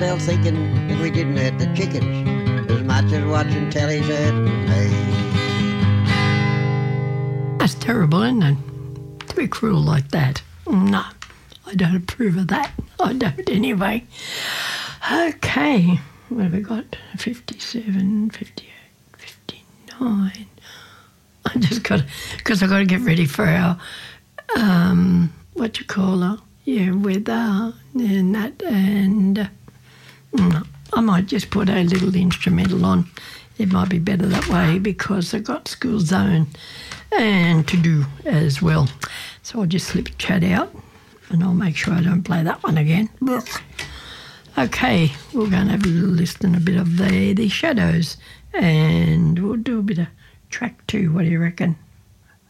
They're thinking we didn't hurt the chickens as much as watching telly's hurting me. That's terrible, isn't it? To be cruel like that. No, I don't approve of that. I don't anyway. Okay, what have we got? 57, 58, 59. I just got, because I've got to get ready for our, what you call her? Yeah, with and that, and I might just put a little instrumental on. It might be better that way because I've got school zone and to do as well. So I'll just slip chat out and I'll make sure I don't play that one again. Okay, we're going to have a little listen, a bit of the Shadows, and we'll do a bit of track 2. What do you reckon?